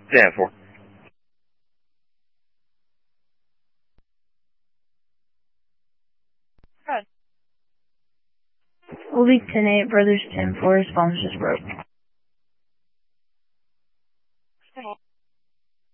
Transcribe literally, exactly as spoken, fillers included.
Yeah, four. We'll be ten eight, Brothers ten four, his phone just broke.